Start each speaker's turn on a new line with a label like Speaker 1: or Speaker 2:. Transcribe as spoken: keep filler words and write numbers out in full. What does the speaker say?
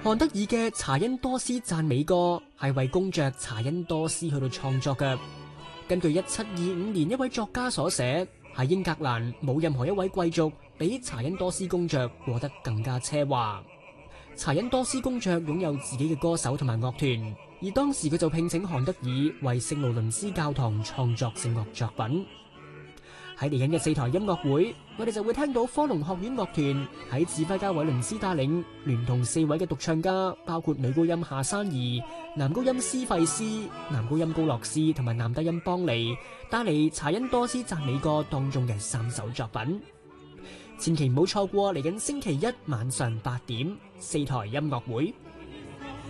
Speaker 1: 韓德爾嘅查恩多斯讚美歌係為公爵查恩多斯去到創作嘅。根據一七二五年一位作家所寫，喺英格蘭冇任何一位貴族比查恩多斯公爵過得更加奢華。查恩多斯公爵擁有自己嘅歌手同埋樂團，而當時佢就聘請韓德爾為聖勞倫斯教堂創作聖樂作品。喺嚟緊嘅四台音樂會，我哋就會聽到科隆學院樂團喺指揮家韋倫斯帶領，聯同四位嘅獨唱家，包括女高音夏珊儀、男高音斯費斯、男高音高洛斯同埋男低音邦尼，帶嚟查恩多斯讚美歌當中嘅三首作品。千祈唔好錯過嚟緊星期一晚上八點四台音樂會。